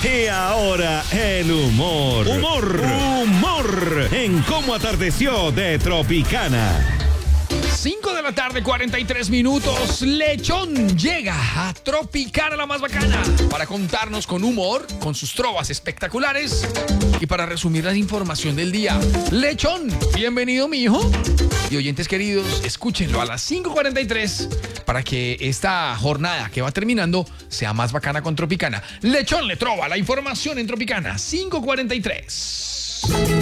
Y ahora el humor. Humor. En Cómo Atardeció de Tropicana. 5 de la tarde, 43 minutos. Lechón llega a Tropicana, la más bacana, para contarnos con humor, con sus trovas espectaculares y para resumir la información del día. Lechón, bienvenido, mi hijo. Y oyentes queridos, escúchenlo a las 5:43 para que esta jornada que va terminando sea más bacana con Tropicana. Lechón le trova la información en Tropicana, 5:43.